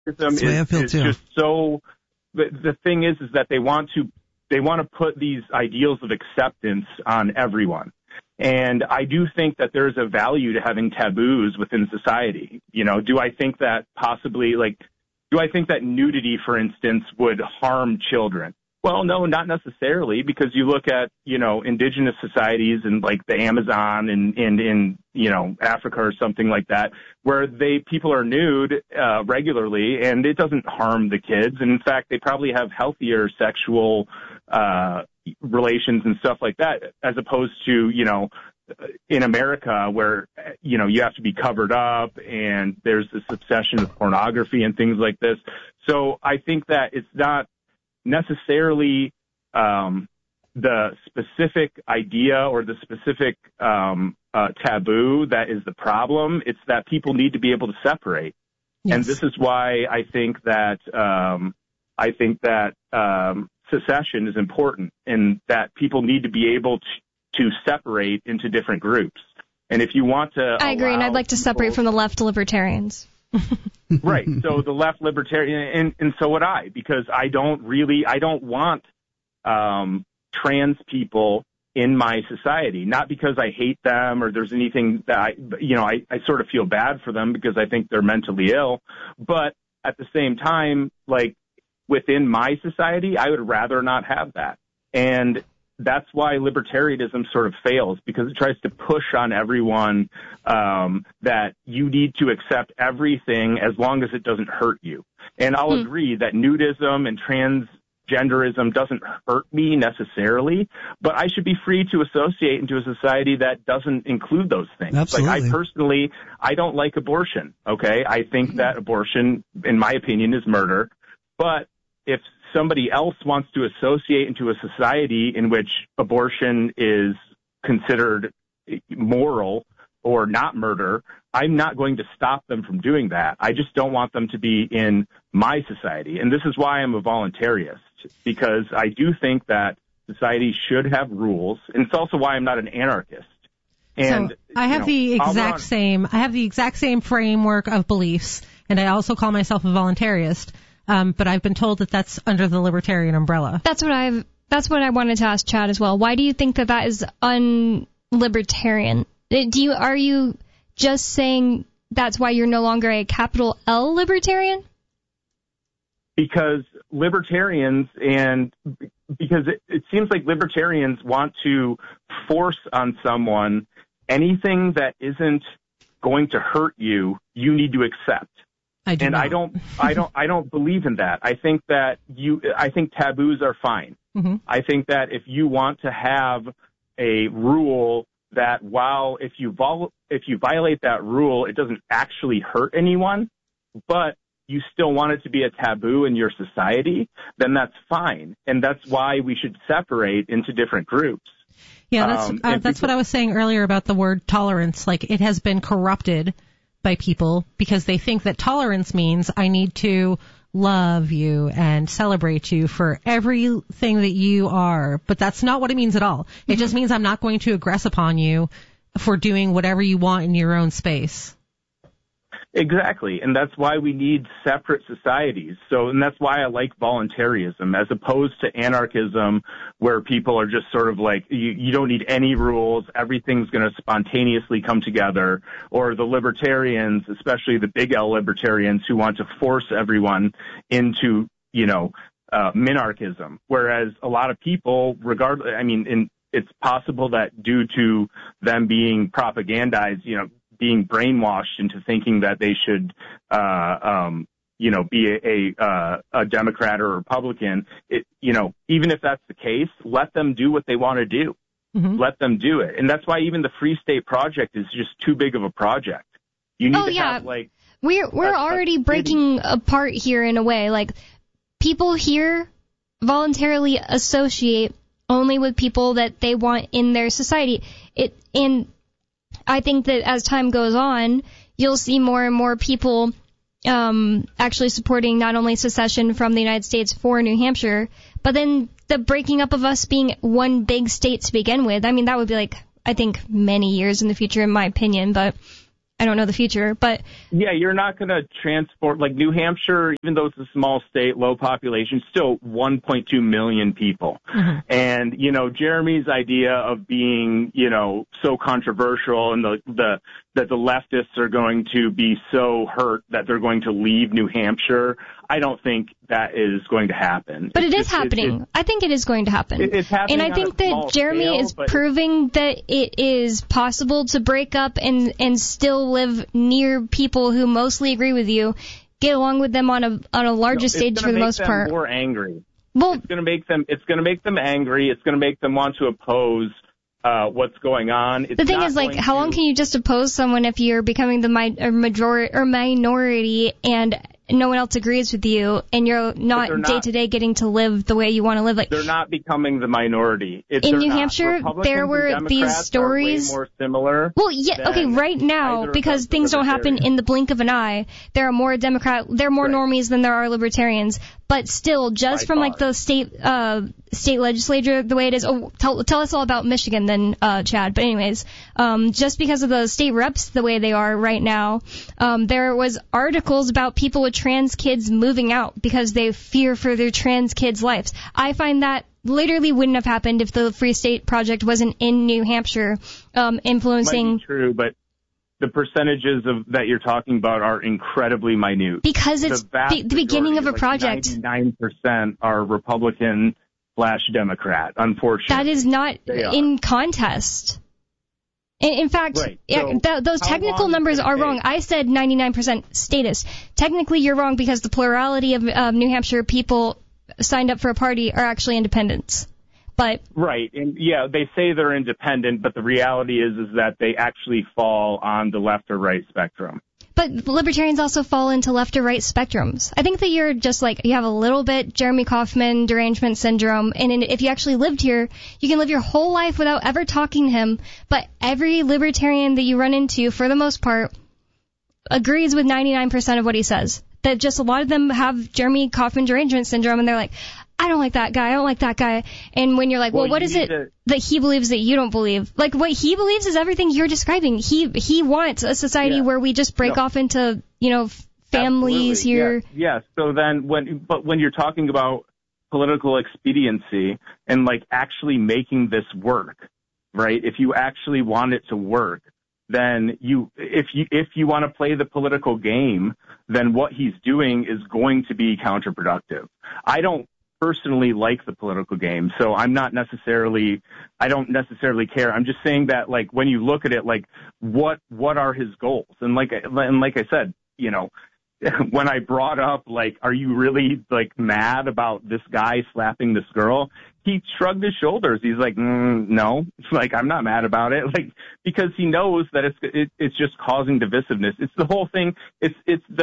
is just so. The thing is that they want to put these ideals of acceptance on everyone. And I do think that there's a value to having taboos within society. Do I think that do I think that nudity, for instance, would harm children? Well, no, not necessarily, because you look at, indigenous societies and like the Amazon and in, Africa or something like that, where people are nude regularly, and it doesn't harm the kids. And in fact, they probably have healthier sexual relations and stuff like that, as opposed to, in America where, you have to be covered up and there's this obsession with pornography and things like this. So I think that it's not necessarily the specific idea or the specific taboo that is the problem. It's that people need to be able to separate. Yes. And this is why I think that secession is important, and that people need to be able to separate into different groups. And if you want to, I agree, and I'd like to separate from the left libertarians. Right. So the left libertarian, and so would I, because I don't want trans people in my society, not because I hate them or there's anything that I sort of feel bad for them because I think they're mentally ill. But at the same time, like within my society, I would rather not have that. And that's why libertarianism sort of fails, because it tries to push on everyone that you need to accept everything as long as it doesn't hurt you. And I'll agree that nudism and transgenderism doesn't hurt me necessarily, but I should be free to associate into a society that doesn't include those things. Absolutely. I don't like abortion, okay? I think that abortion, in my opinion, is murder. But if somebody else wants to associate into a society in which abortion is considered moral or not murder, I'm not going to stop them from doing that. I just don't want them to be in my society. And this is why I'm a voluntarist, because I do think that society should have rules. And it's also why I'm not an anarchist. And so I have the exact same framework of beliefs, and I also call myself a voluntarist. But I've been told that that's under the libertarian umbrella. That's what I wanted to ask Chad as well. Why do you think that is unlibertarian? Are you just saying that's why you're no longer a capital L libertarian? Because libertarians because it seems like libertarians want to force on someone anything that isn't going to hurt you, you need to accept. I don't believe in that. I think taboos are fine. Mm-hmm. I think that if you want to have a rule that if you violate that rule, it doesn't actually hurt anyone, but you still want it to be a taboo in your society, then that's fine. And that's why we should separate into different groups. Yeah, that's what I was saying earlier about the word tolerance. Like, it has been corrupted by people because they think that tolerance means I need to love you and celebrate you for everything that you are. But that's not what it means at all. It just means I'm not going to aggress upon you for doing whatever you want in your own space. Exactly, and that's why we need separate societies. And that's why I like voluntarism as opposed to anarchism, where people are just sort of like, you don't need any rules, everything's going to spontaneously come together, or the libertarians, especially the big L libertarians, who want to force everyone into, minarchism. Whereas a lot of people, it's possible that due to them being propagandized, being brainwashed into thinking that they should, be a Democrat or a Republican. Even if that's the case, let them do what they want to do. Mm-hmm. Let them do it. And that's why even the Free State Project is just too big of a project. You need to have, we're already breaking apart here in a way. Like, people here voluntarily associate only with people that they want in their society. I think that as time goes on, you'll see more and more people actually supporting not only secession from the United States for New Hampshire, but then the breaking up of us being one big state to begin with. I mean, that would be I think many years in the future, in my opinion. But I don't know the future, but yeah, you're not going to transport, like New Hampshire, even though it's a small state, low population, still 1.2 million people. Mm-hmm. And, you know, Jeremy's idea of being, you know, so controversial and that the leftists are going to be so hurt that they're going to leave New Hampshire, I don't think that is going to happen. But it is happening. I think it is going to happen. It's happening. And I think that Jeremy is proving that it is possible to break up and still live near people who mostly agree with you, get along with them on a larger stage for the most part. It's going to make them more angry. Well, it's going to make them angry. It's going to make them want to oppose what's going on. The thing is, like, how long can you just oppose someone if you're becoming the minority and no one else agrees with you, and you're not day to day getting to live the way you want to live? Like, they're not becoming the minority. In New Hampshire, there were these stories. Way more similar. Well, yeah, okay, right now, because things don't happen in the blink of an eye, there are more normies than there are libertarians. But still, just from like the state legislature, the way it is. Oh, tell us all about Michigan then, Chad. But anyways, just because of the state reps the way they are right now, there was articles about people with trans kids moving out because they fear for their trans kids' lives. I find that literally wouldn't have happened if the Free State Project wasn't in New Hampshire, influencing. Might be true, but the percentages that you're talking about are incredibly minute. Because it's the beginning of a project. 99% are Republican/Democrat, unfortunately. That is not in contest. In fact, right. So those technical numbers are wrong. I said 99% status. Technically, you're wrong because the plurality of New Hampshire people signed up for a party are actually independents. But right, and yeah, they say they're independent, but the reality is that they actually fall on the left or right spectrum. But libertarians also fall into left or right spectrums. I think that you're just like, you have a little bit Jeremy Kauffman derangement syndrome, and if you actually lived here, you can live your whole life without ever talking to him, but every libertarian that you run into, for the most part, agrees with 99% of what he says. That just a lot of them have Jeremy Kauffman derangement syndrome, and they're like, I don't like that guy, I don't like that guy. And when you're like, well what is it that he believes that you don't believe? Like, what he believes is everything you're describing. He wants a society where we just break off into, you know, families here. Yes. So then when you're talking about political expediency and like actually making this work, right? If you actually want it to work, then if you want to play the political game, then what he's doing is going to be counterproductive. I don't personally like the political game, so I don't necessarily care. I'm just saying that, like, when you look at it, like, what are his goals? And like I said, you know, when I brought up, like, are you really, like, mad about this guy slapping this girl? He shrugged his shoulders. He's like, no, like, I'm not mad about it, like, because he knows that it's just causing divisiveness. It's the whole thing. It's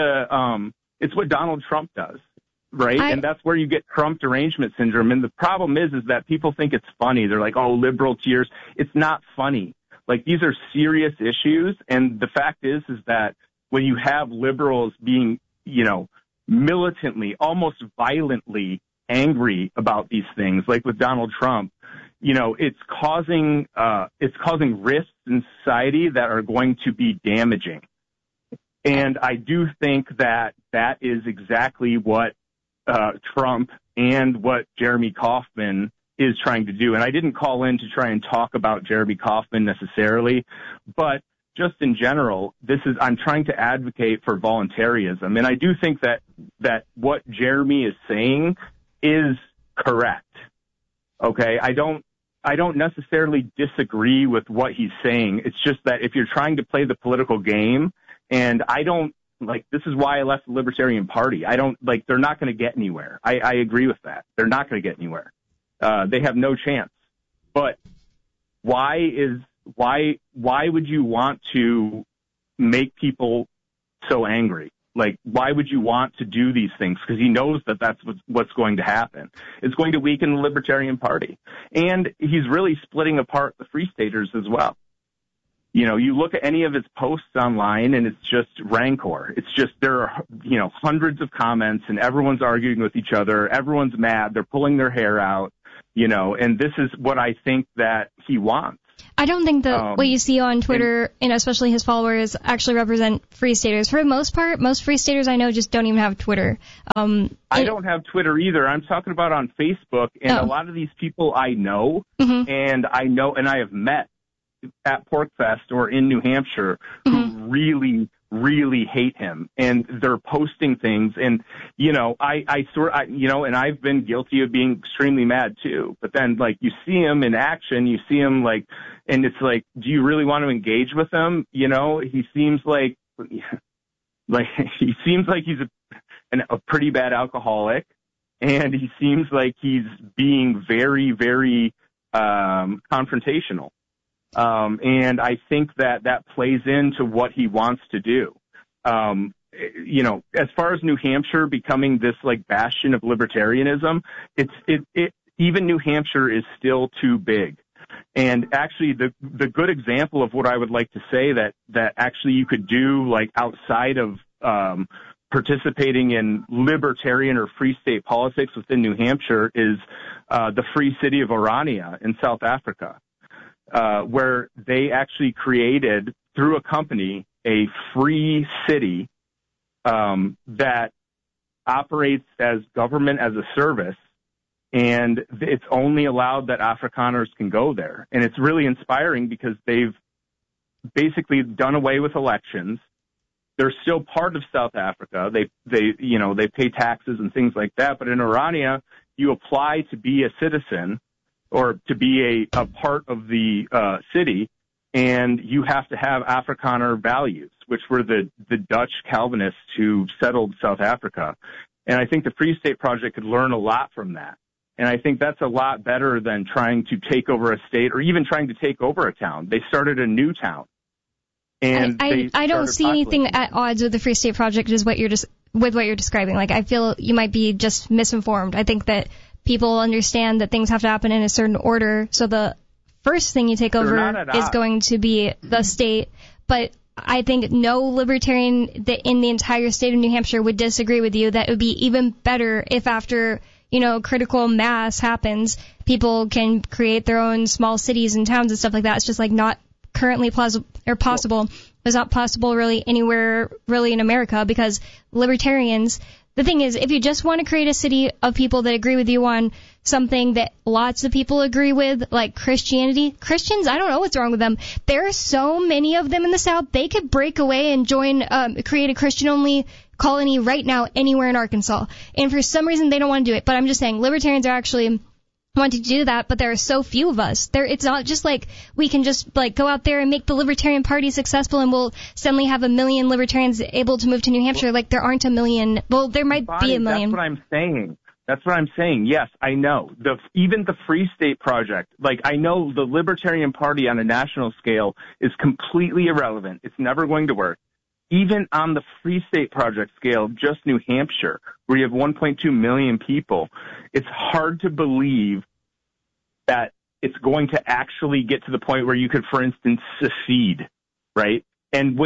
what Donald Trump does. Right? And that's where you get Trump derangement syndrome. And the problem is that people think it's funny. They're like, oh, liberal tears. It's not funny. Like, these are serious issues. And the fact is that when you have liberals being, you know, militantly, almost violently angry about these things, like with Donald Trump, you know, it's causing risks in society that are going to be damaging. And I do think that is exactly what Trump and what Jeremy Kauffman is trying to do. And I didn't call in to try and talk about Jeremy Kauffman necessarily, but just in general, I'm trying to advocate for voluntarism. And I do think that what Jeremy is saying is correct. Okay? I don't necessarily disagree with what he's saying. It's just that if you're trying to play the political game, and this is why I left the Libertarian Party. They're not going to get anywhere. I agree with that. They're not going to get anywhere. They have no chance. But why would you want to make people so angry? Like, why would you want to do these things? Because he knows that that's what's going to happen. It's going to weaken the Libertarian Party. And he's really splitting apart the Free Staters as well. You know, you look at any of his posts online and it's just rancor. It's just, there are, you know, hundreds of comments and everyone's arguing with each other. Everyone's mad. They're pulling their hair out, you know, and this is what I think that he wants. I don't think that what you see on Twitter, and especially his followers, actually represent Free Staters. For the most part, most Free Staters I know just don't even have Twitter. I don't have Twitter either. I'm talking about on Facebook, and a lot of these people I know, and I have met at PorcFest or in New Hampshire who really hate him, and they're posting things, and and I've been guilty of being extremely mad too. But then, like, you see him in action, you see him like, and it's like, do you really want to engage with him? He seems like he's a pretty bad alcoholic, and he seems like he's being very, very confrontational. And I think that plays into what he wants to do. As far as New Hampshire becoming this like bastion of libertarianism, even New Hampshire is still too big. And actually the good example of what I would like to say that actually you could do like outside of, participating in libertarian or free state politics within New Hampshire is, the free city of Orania in South Africa. Where they actually created, through a company, a free city that operates as government as a service, and it's only allowed that Afrikaners can go there. And it's really inspiring because they've basically done away with elections. They're still part of South Africa. They pay taxes and things like that. But in Orania, you apply to be a citizen or to be a part of the city, and you have to have Afrikaner values, which were the Dutch Calvinists who settled South Africa. And I think the Free State Project could learn a lot from that. And I think that's a lot better than trying to take over a state or even trying to take over a town. They started a new town. And I don't see anything at odds with the Free State Project with what you're describing. Like, I feel you might be just misinformed. I think that people understand that things have to happen in a certain order. So the first thing you take over is going to be the state. But I think no libertarian in the entire state of New Hampshire would disagree with you that it would be even better if after, critical mass happens, people can create their own small cities and towns and stuff like that. It's just like not currently possible. It's not possible really anywhere really in America because libertarians, the thing is, if you just want to create a city of people that agree with you on something that lots of people agree with, like Christianity, Christians, I don't know what's wrong with them. There are so many of them in the South. They could break away and create a Christian-only colony right now anywhere in Arkansas. And for some reason, they don't want to do it. But I'm just saying, libertarians are actually wanting to do that, but there are so few of us. It's not just like we can just like go out there and make the Libertarian Party successful and we'll suddenly have 1 million libertarians able to move to New Hampshire. Like, there aren't 1 million. Well, there might be 1 million. That's what I'm saying. Yes, I know. Even the Free State Project, like, I know the Libertarian Party on a national scale is completely irrelevant. It's never going to work. Even on the Free State Project scale, just New Hampshire, where you have 1.2 million people, it's hard to believe that it's going to actually get to the point where you could, for instance, secede, right? And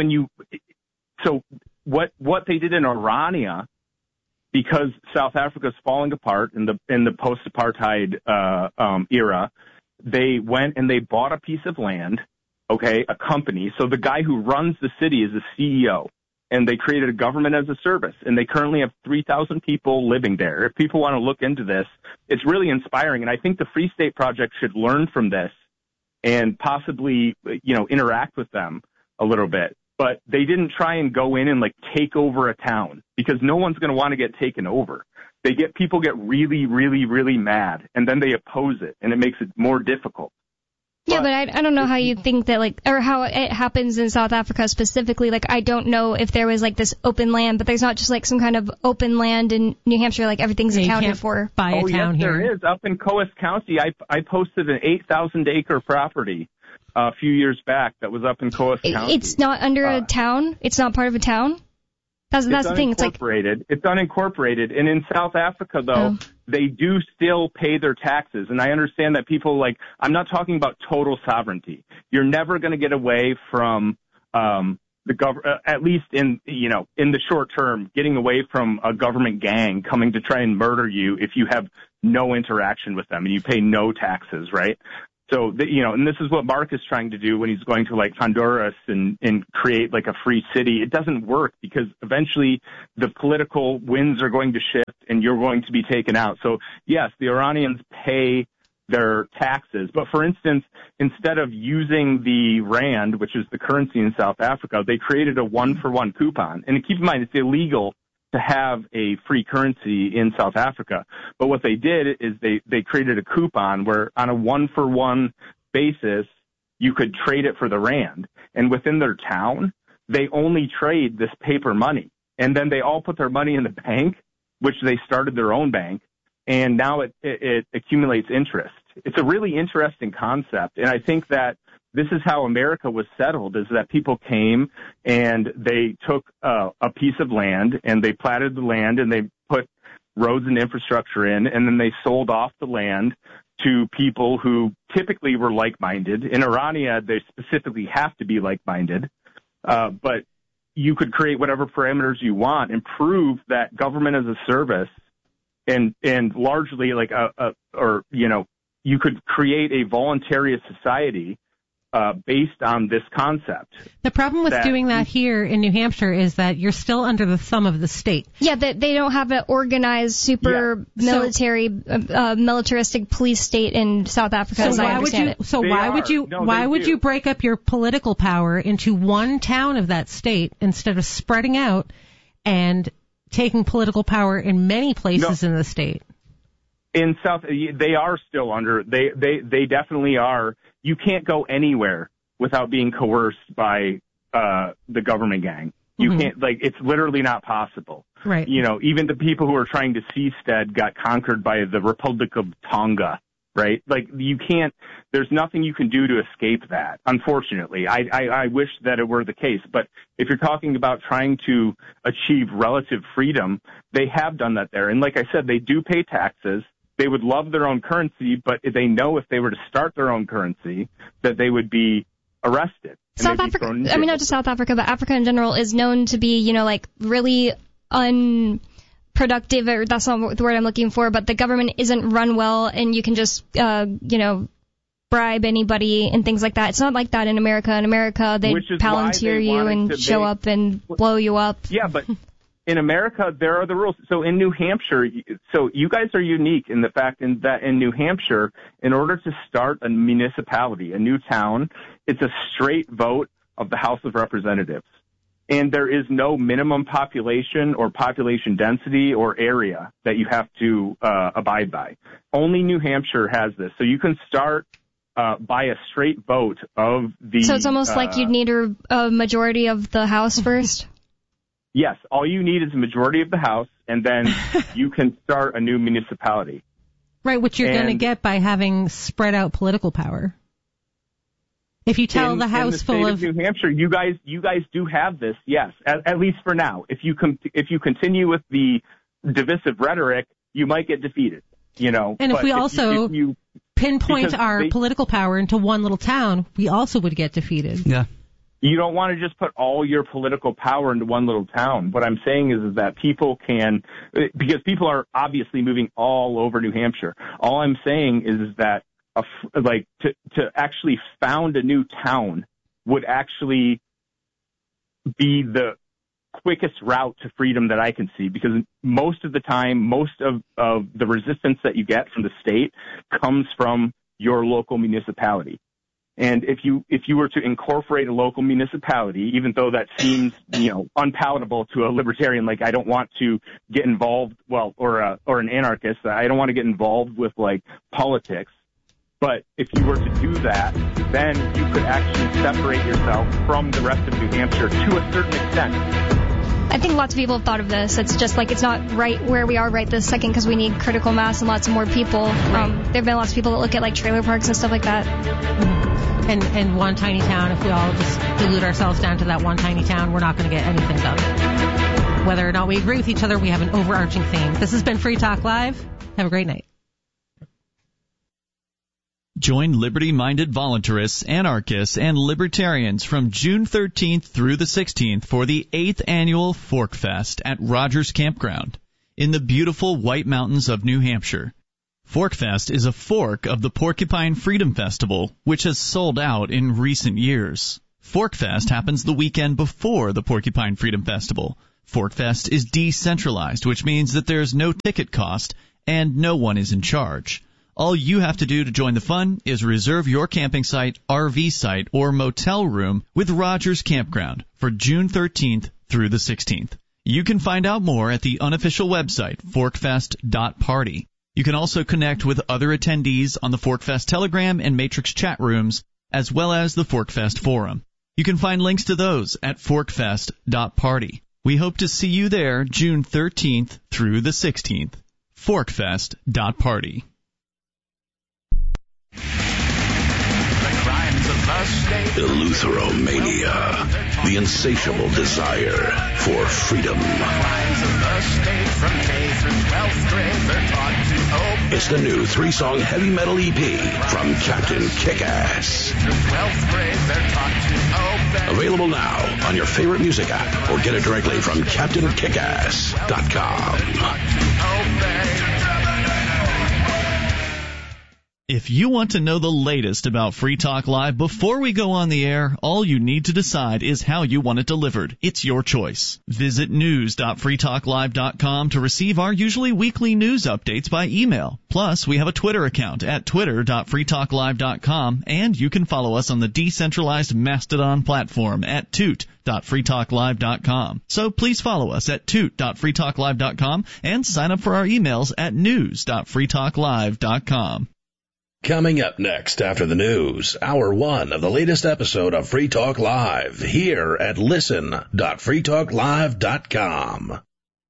so what they did in Orania, because South Africa's falling apart in the post-apartheid era, they went and they bought a piece of land. Okay, a company. So the guy who runs the city is the CEO, and they created a government as a service, and they currently have 3,000 people living there. If people want to look into this, it's really inspiring, and I think the Free State Project should learn from this and possibly, interact with them a little bit. But they didn't try and go in and like take over a town because no one's going to want to get taken over. People get really, really, really mad, and then they oppose it, and it makes it more difficult. Yeah, but I don't know how you think that, like, or how it happens in South Africa specifically. Like, I don't know if there was, like, this open land, but there's not just, like, some kind of open land in New Hampshire, like, everything's accounted for. Buy a town here. There is. Up in Coos County, I posted an 8,000-acre property a few years back that was up in Coos County. It's not under a town? It's not part of a town? That's the thing. It's unincorporated. And in South Africa, though, they do still pay their taxes. And I understand that people I'm not talking about total sovereignty. You're never going to get away from the government, at least in the short term, getting away from a government gang coming to try and murder you if you have no interaction with them and you pay no taxes, right? So, and this is what Mark is trying to do when he's going to like Honduras and create like a free city. It doesn't work because eventually the political winds are going to shift and you're going to be taken out. So yes, the Iranians pay their taxes. But for instance, instead of using the rand, which is the currency in South Africa, they created a 1-for-1 coupon. And keep in mind, it's illegal to have a free currency in South Africa. But what they did is they created a coupon where on a 1-for-1 basis, you could trade it for the rand. And within their town, they only trade this paper money. And then they all put their money in the bank, which they started their own bank. And now it accumulates interest. It's a really interesting concept. And I think that this is how America was settled, is that people came and they took a piece of land and they platted the land and they put roads and infrastructure in, and then they sold off the land to people who typically were like-minded. In Irania, they specifically have to be like-minded. But you could create whatever parameters you want and prove that government as a service and largely like you could create a voluntary society based on this concept. The problem with doing that here in New Hampshire is that you're still under the thumb of the state. Yeah, they don't have an organized, super militaristic police state in South Africa, as I understand it. So why would you break up your political power into one town of that state instead of spreading out and taking political power in many places in the state? In South, they are still under. They definitely are. You can't go anywhere without being coerced by the government gang. You can't, it's literally not possible. Right. Even the people who are trying to seastead got conquered by the Republic of Tonga. Right? You can't. There's nothing you can do to escape that. Unfortunately, I wish that it were the case. But if you're talking about trying to achieve relative freedom, they have done that there. And like I said, they do pay taxes. They would love their own currency, but they know if they were to start their own currency, that they would be arrested. South Africa, not just South Africa, but Africa in general is known to be, really unproductive, or that's not the word I'm looking for, but the government isn't run well, and you can just, bribe anybody and things like that. It's not like that in America. In America, they palantir you and show up and blow you up. Yeah, but in America, there are the rules. So in New Hampshire, so you guys are unique in the fact that in New Hampshire, in order to start a municipality, a new town, it's a straight vote of the House of Representatives. And there is no minimum population or population density or area that you have to abide by. Only New Hampshire has this. So you can start by a straight vote of the... So it's almost like you'd need a majority of the House first? Yes, all you need is a majority of the House, and then you can start a new municipality. Right, which you're going to get by having spread out political power. If you tell the House full of New Hampshire, you guys do have this, yes, at least for now. If you continue with the divisive rhetoric, you might get defeated. And if we also pinpoint our political power into one little town, we also would get defeated. Yeah. You don't want to just put all your political power into one little town. What I'm saying is that people can, because people are obviously moving all over New Hampshire. All I'm saying is that to actually found a new town would actually be the quickest route to freedom that I can see, because most of the time, most of the resistance that you get from the state comes from your local municipality. And if you were to incorporate a local municipality, even though that seems, unpalatable to a libertarian, like I don't want to get involved, or an anarchist, I don't want to get involved with politics. But if you were to do that, then you could actually separate yourself from the rest of New Hampshire to a certain extent. I think lots of people have thought of this. It's just it's not right where we are right this second because we need critical mass and lots of more people. There have been lots of people that look at trailer parks and stuff like that. And one tiny town, if we all just dilute ourselves down to that one tiny town, we're not going to get anything done. Whether or not we agree with each other, we have an overarching theme. This has been Free Talk Live. Have a great night. Join liberty-minded voluntarists, anarchists, and libertarians from June 13th through the 16th for the 8th annual Fork Fest at Rogers Campground in the beautiful White Mountains of New Hampshire. ForkFest is a fork of the Porcupine Freedom Festival, which has sold out in recent years. ForkFest happens the weekend before the Porcupine Freedom Festival. ForkFest is decentralized, which means that there's no ticket cost and no one is in charge. All you have to do to join the fun is reserve your camping site, RV site, or motel room with Rogers Campground for June 13th through the 16th. You can find out more at the unofficial website, forkfest.party. You can also connect with other attendees on the ForkFest Telegram and Matrix chat rooms, as well as the ForkFest Forum. You can find links to those at forkfest.party. We hope to see you there June 13th through the 16th. forkfest.party. Eleutheromania, the insatiable desire for freedom. It's the new 3-song heavy metal EP from Captain Kickass. Available now on your favorite music app or get it directly from CaptainKickass.com. If you want to know the latest about Free Talk Live before we go on the air, all you need to decide is how you want it delivered. It's your choice. Visit news.freetalklive.com to receive our usually weekly news updates by email. Plus, we have a Twitter account at twitter.freetalklive.com, and you can follow us on the decentralized Mastodon platform at toot.freetalklive.com. So please follow us at toot.freetalklive.com and sign up for our emails at news.freetalklive.com. Coming up next after the news, Hour 1 of the latest episode of Free Talk Live, here at listen.freetalklive.com.